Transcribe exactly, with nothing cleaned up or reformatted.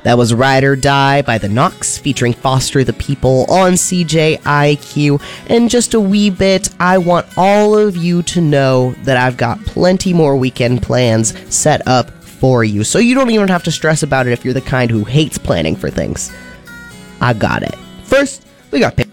That was Ride or Die by The Knocks, featuring Foster the People on C J I Q. In just a wee bit, I want all of you to know that I've got plenty more weekend plans set up for you, so you don't even have to stress about it if you're the kind who hates planning for things. I got it. First, we got